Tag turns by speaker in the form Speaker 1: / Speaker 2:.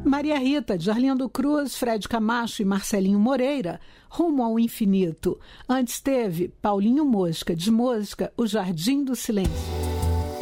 Speaker 1: Maria Rita, de Arlindo Cruz, Fred Camacho e Marcelinho Moreira, Rumo ao Infinito. Antes teve Paulinho Mosca, de Mosca, O Jardim do Silêncio.